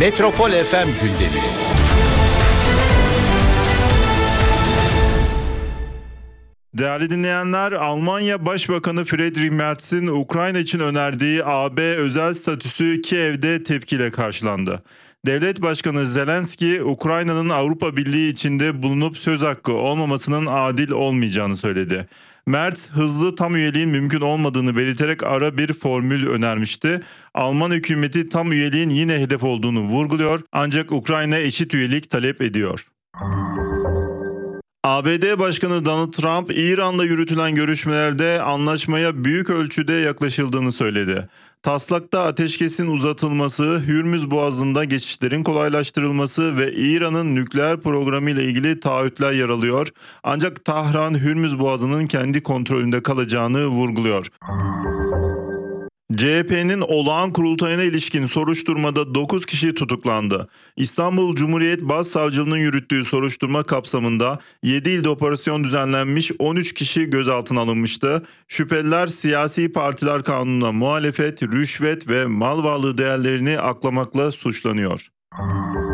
Metropol FM gündemi. Değerli dinleyenler, Almanya Başbakanı Friedrich Merz'in Ukrayna için önerdiği AB özel statüsü Kiev'de tepkiyle karşılandı. Devlet Başkanı Zelenski, Ukrayna'nın Avrupa Birliği içinde bulunup söz hakkı olmamasının adil olmayacağını söyledi. Merz, hızlı tam üyeliğin mümkün olmadığını belirterek ara bir formül önermişti. Alman hükümeti tam üyeliğin yine hedef olduğunu vurguluyor, ancak Ukrayna eşit üyelik talep ediyor. ABD Başkanı Donald Trump, İran'la yürütülen görüşmelerde anlaşmaya büyük ölçüde yaklaşıldığını söyledi. Taslakta ateşkesin uzatılması, Hürmüz Boğazı'nda geçişlerin kolaylaştırılması ve İran'ın nükleer programı ile ilgili taahhütler yer alıyor. Ancak Tahran, Hürmüz Boğazı'nın kendi kontrolünde kalacağını vurguluyor. CHP'nin olağan kurultayına ilişkin soruşturmada 9 kişi tutuklandı. İstanbul Cumhuriyet Başsavcılığı'nın yürüttüğü soruşturma kapsamında 7 ilde operasyon düzenlenmiş, 13 kişi gözaltına alınmıştı. Şüpheliler siyasi partiler kanununa muhalefet, rüşvet ve mal varlığı değerlerini aklamakla suçlanıyor.